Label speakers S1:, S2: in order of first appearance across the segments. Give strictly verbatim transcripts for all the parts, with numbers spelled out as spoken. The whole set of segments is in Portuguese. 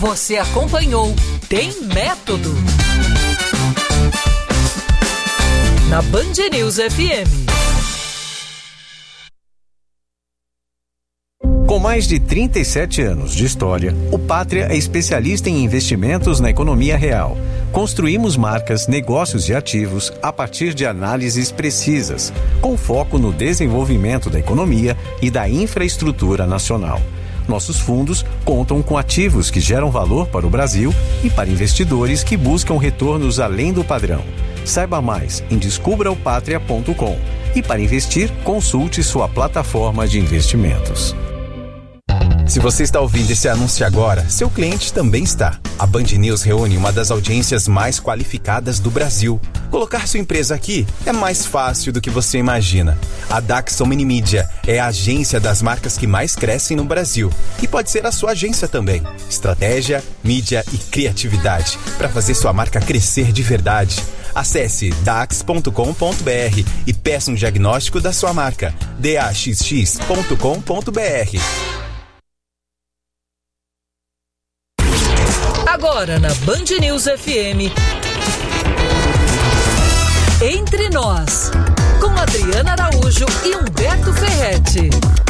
S1: Você acompanhou Tem Método na Band News F M.
S2: Com mais de trinta e sete anos de história, o Pátria é especialista em investimentos na economia real. Construímos marcas, negócios e ativos a partir de análises precisas, com foco no desenvolvimento da economia e da infraestrutura nacional. Nossos fundos contam com ativos que geram valor para o Brasil e para investidores que buscam retornos além do padrão. Saiba mais em descubra o patria ponto com e para investir, consulte sua plataforma de investimentos.
S3: Se você está ouvindo esse anúncio agora, seu cliente também está. A Band News reúne uma das audiências mais qualificadas do Brasil. Colocar sua empresa aqui é mais fácil do que você imagina. A Daxon Mini Mídia é a agência das marcas que mais crescem no Brasil. E pode ser a sua agência também. Estratégia, mídia e criatividade para fazer sua marca crescer de verdade. Acesse dax ponto com ponto b r e peça um diagnóstico da sua marca. d a x x ponto com ponto b r.
S1: Agora na Band News F M, Entre Nós, com Adriana Araújo e Humberto Ferretti.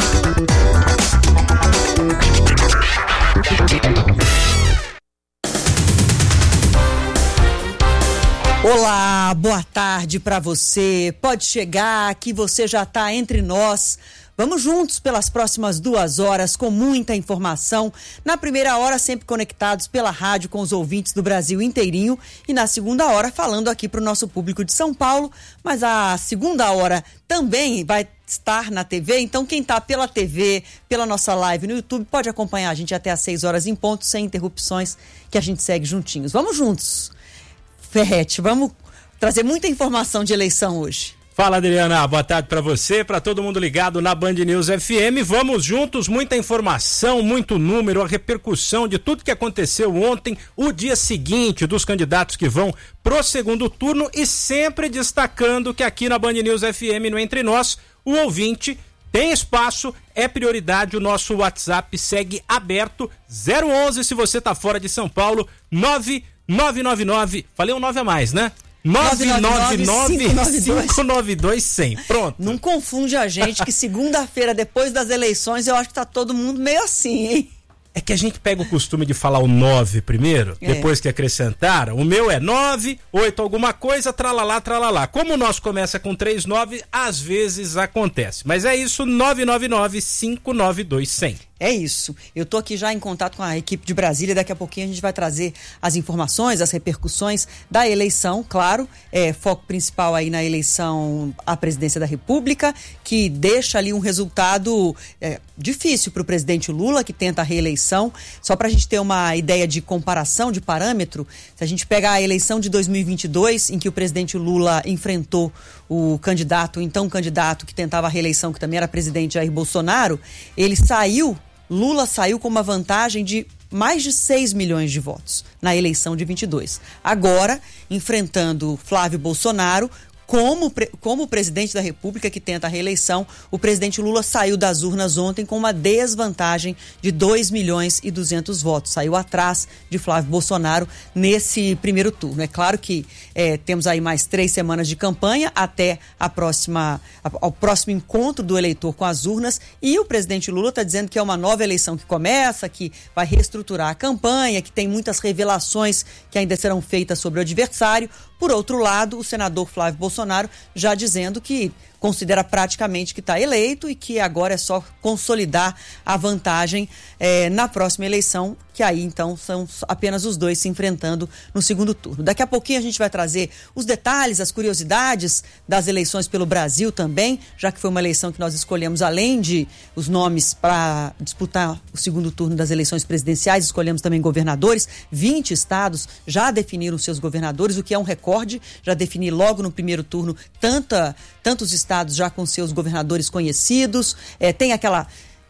S4: Olá, boa tarde para você. Pode chegar que você já está entre nós. Vamos juntos pelas próximas duas horas com muita informação. Na primeira hora, sempre conectados pela rádio com os ouvintes do Brasil inteirinho. E na segunda hora, falando aqui para o nosso público de São Paulo. Mas a segunda hora também vai estar na T V. Então, quem está pela T V, pela nossa live no YouTube, pode acompanhar a gente até às seis horas em ponto, sem interrupções, que a gente segue juntinhos. Vamos juntos. Ferretti, vamos trazer muita informação de eleição hoje.
S5: Fala, Adriana, boa tarde para você, para todo mundo ligado na Band News F M. Vamos juntos, muita informação, muito número, a repercussão de tudo que aconteceu ontem, o dia seguinte dos candidatos que vão pro segundo turno e sempre destacando que aqui na Band News F M, no Entre Nós, o ouvinte tem espaço, é prioridade, o nosso WhatsApp segue aberto, zero onze se você tá fora de São Paulo, nove nove nove nove, falei um nove a mais, né? nove nove nove, cinco nove dois, zero zero. Pronto.
S4: Não confunde a gente que segunda-feira, depois das eleições, eu acho que tá todo mundo meio assim, hein?
S5: É que a gente pega o costume de falar o nove primeiro, é. Depois que acrescentaram. O meu é nove, oito alguma coisa, tralalá, tralalá. Como o nosso começa com três nove, às vezes acontece. Mas é isso, nove nove nove, cinco nove dois, zero zero.
S4: É isso. Eu tô aqui já em contato com a equipe de Brasília. Daqui a pouquinho a gente vai trazer as informações, as repercussões da eleição, claro. É, foco principal aí na eleição à presidência da República, que deixa ali um resultado é, difícil para o presidente Lula, que tenta a reeleição. Só para a gente ter uma ideia de comparação, de parâmetro, se a gente pegar a eleição de dois mil e vinte e dois, em que o presidente Lula enfrentou o candidato, o então candidato que tentava a reeleição, que também era presidente Jair Bolsonaro, ele saiu, Lula saiu com uma vantagem de mais de seis milhões de votos na eleição de vinte e dois. Agora, enfrentando Flávio Bolsonaro, como, como presidente da República que tenta a reeleição, o presidente Lula saiu das urnas ontem com uma desvantagem de dois milhões e duzentos votos. Saiu atrás de Flávio Bolsonaro nesse primeiro turno. É claro que é, temos aí mais três semanas de campanha até a próxima, ao próximo encontro do eleitor com as urnas, e o presidente Lula está dizendo que é uma nova eleição que começa, que vai reestruturar a campanha, que tem muitas revelações que ainda serão feitas sobre o adversário. Por outro lado, o senador Flávio Bolsonaro já dizendo que considera praticamente que está eleito e que agora é só consolidar a vantagem eh, na próxima eleição, que aí então são apenas os dois se enfrentando no segundo turno. Daqui a pouquinho a gente vai trazer os detalhes, as curiosidades das eleições pelo Brasil também, já que foi uma eleição que nós escolhemos, além de os nomes para disputar o segundo turno das eleições presidenciais, escolhemos também governadores. vinte estados já definiram seus governadores, o que é um recorde, já definir logo no primeiro turno tanta, tantos estados já com seus governadores conhecidos. É, tem aquela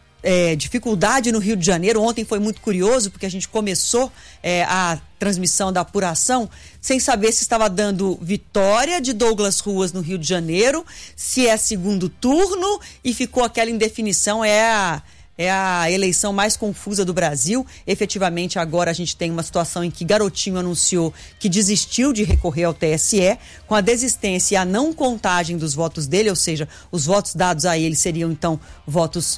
S4: é, dificuldade no Rio de Janeiro. Ontem foi muito curioso, porque a gente começou é, a transmissão da apuração sem saber se estava dando vitória de Douglas Ruas no Rio de Janeiro, se é segundo turno, e ficou aquela indefinição, é a É a eleição mais confusa do Brasil. Efetivamente, agora a gente tem uma situação em que Garotinho anunciou que desistiu de recorrer ao T S E, com a desistência e a não contagem dos votos dele, ou seja, os votos dados a ele seriam, então, votos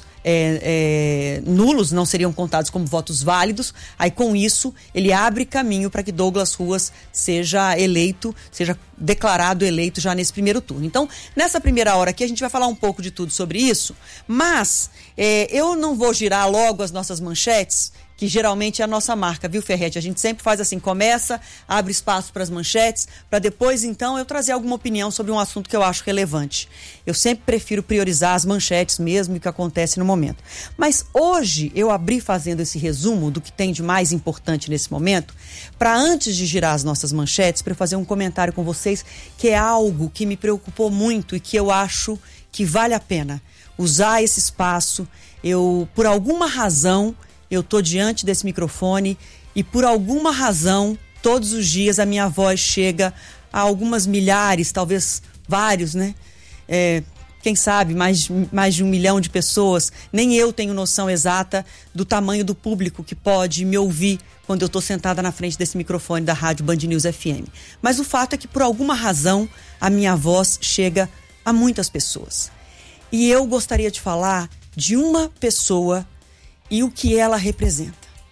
S4: é, é, nulos, não seriam contados como votos válidos. Aí, com isso, ele abre caminho para que Douglas Ruas seja eleito, seja declarado eleito já nesse primeiro turno. Então, nessa primeira hora aqui, a gente vai falar um pouco de tudo sobre isso, mas é, eu não vou girar logo as nossas manchetes, que geralmente é a nossa marca, viu, Ferretti? A gente sempre faz assim, começa, abre espaço para as manchetes, para depois, então, eu trazer alguma opinião sobre um assunto que eu acho relevante. Eu sempre prefiro priorizar as manchetes mesmo e o que acontece no momento. Mas hoje eu abri fazendo esse resumo do que tem de mais importante nesse momento, para antes de girar as nossas manchetes, para eu fazer um comentário com vocês, que é algo que me preocupou muito e que eu acho que vale a pena usar esse espaço. Eu, por alguma razão, eu estou diante desse microfone e por alguma razão, todos os dias a minha voz chega a algumas milhares, talvez vários, né? É, quem sabe, mais, mais de um milhão de pessoas. Nem eu tenho noção exata do tamanho do público que pode me ouvir quando eu estou sentada na frente desse microfone da Rádio Band News F M. Mas o fato é que por alguma razão a minha voz chega a muitas pessoas. E eu gostaria de falar de uma pessoa e o que ela representa.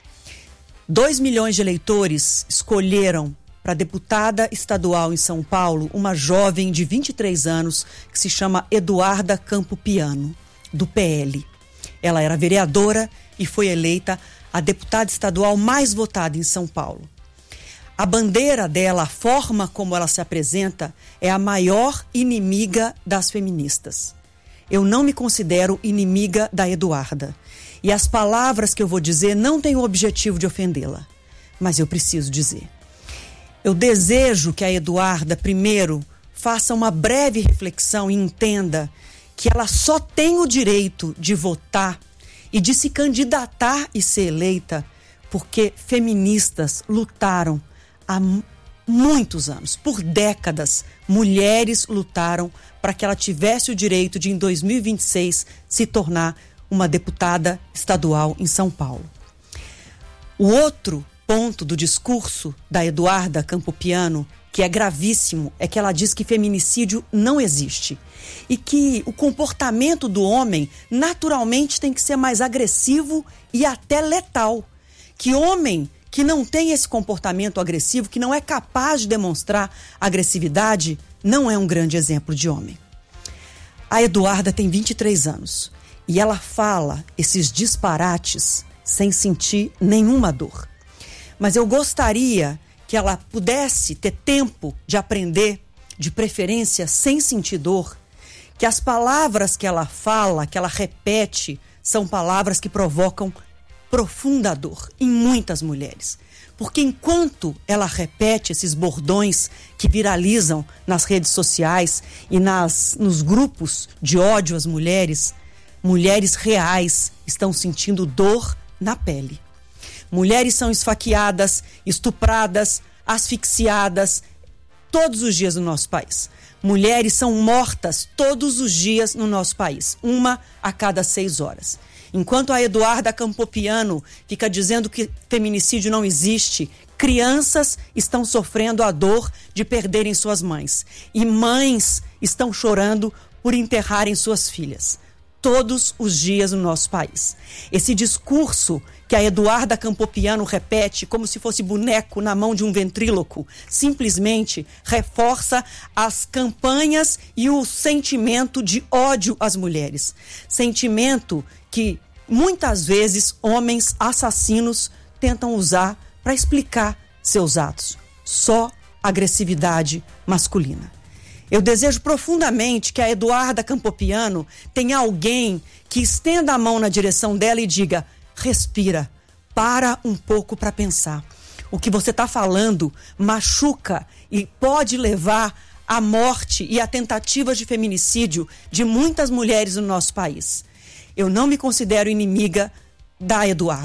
S4: Dois milhões de eleitores escolheram para deputada estadual em São Paulo uma jovem de vinte e três anos que se chama Eduarda Campopiano, do P L. Ela era vereadora e foi eleita a deputada estadual mais votada em São Paulo. A bandeira dela, a forma como ela se apresenta, é a maior inimiga das feministas. Eu não me considero inimiga da Eduarda. E as palavras que eu vou dizer não têm o objetivo de ofendê-la, mas eu preciso dizer. Eu desejo que a Eduarda, primeiro, faça uma breve reflexão e entenda que ela só tem o direito de votar e de se candidatar e ser eleita porque feministas lutaram há muitos anos, por décadas, mulheres lutaram para que ela tivesse o direito de, em dois mil e vinte e seis, se tornar uma deputada estadual em São Paulo. O outro ponto do discurso da Eduarda Campopiano, que é gravíssimo, é que ela diz que feminicídio não existe e que o comportamento do homem naturalmente tem que ser mais agressivo e até letal. Que homem que não tem esse comportamento agressivo, que não é capaz de demonstrar agressividade, não é um grande exemplo de homem. A Eduarda tem vinte e três anos. E ela fala esses disparates sem sentir nenhuma dor. Mas eu gostaria que ela pudesse ter tempo de aprender, de preferência sem sentir dor, que as palavras que ela fala, que ela repete, são palavras que provocam profunda dor em muitas mulheres. Porque enquanto ela repete esses bordões que viralizam nas redes sociais e nas, nos grupos de ódio às mulheres, mulheres reais estão sentindo dor na pele. Mulheres são esfaqueadas, estupradas, asfixiadas todos os dias no nosso país. Mulheres são mortas todos os dias no nosso país, uma a cada seis horas. Enquanto a Eduarda Campopiano fica dizendo que feminicídio não existe, crianças estão sofrendo a dor de perderem suas mães. E mães estão chorando por enterrarem suas filhas. Todos os dias no nosso país. Esse discurso que a Eduarda Campopiano repete como se fosse boneco na mão de um ventríloco, simplesmente reforça as campanhas e o sentimento de ódio às mulheres. Sentimento que muitas vezes homens assassinos tentam usar para explicar seus atos. Só agressividade masculina. Eu desejo profundamente que a Eduarda Campopiano tenha alguém que estenda a mão na direção dela e diga: respira, para um pouco para pensar. O que você está falando machuca e pode levar à morte e a tentativas de feminicídio de muitas mulheres no nosso país. Eu não me considero inimiga da Eduarda,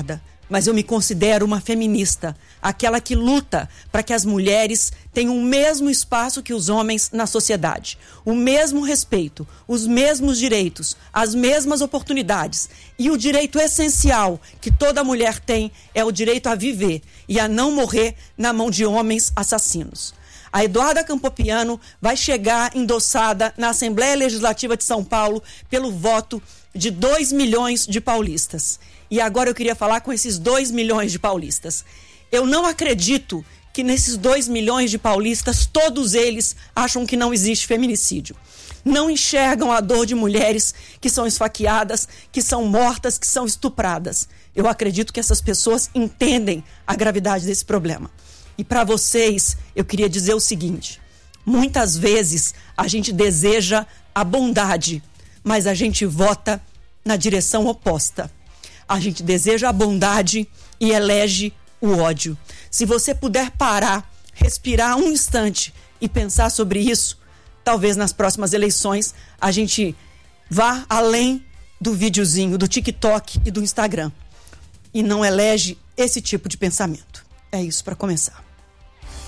S4: mas eu me considero uma feminista, aquela que luta para que as mulheres tenham o mesmo espaço que os homens na sociedade, o mesmo respeito, os mesmos direitos, as mesmas oportunidades. E o direito essencial que toda mulher tem é o direito a viver e a não morrer na mão de homens assassinos. A Eduarda Campopiano vai chegar endossada na Assembleia Legislativa de São Paulo pelo voto de dois milhões de paulistas. E agora eu queria falar com esses dois milhões de paulistas. Eu não acredito que nesses dois milhões de paulistas, todos eles acham que não existe feminicídio. Não enxergam a dor de mulheres que são esfaqueadas, que são mortas, que são estupradas. Eu acredito que essas pessoas entendem a gravidade desse problema. E para vocês, eu queria dizer o seguinte: muitas vezes a gente deseja a bondade, mas a gente vota na direção oposta. A gente deseja a bondade e elege o ódio. Se você puder parar, respirar um instante e pensar sobre isso, talvez nas próximas eleições a gente vá além do videozinho, do TikTok e do Instagram. E não elege esse tipo de pensamento. É isso para começar.